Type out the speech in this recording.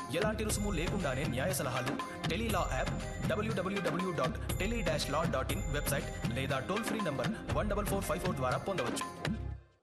ఎలాంటి రుసుము లేకుండానే న్యాయ సలహాలు టెలీలా యాప్, www.tele-law.in వెబ్సైట్ లేదా టోల్ ఫ్రీ నంబర్ 14454 ద్వారా పొందవచ్చు.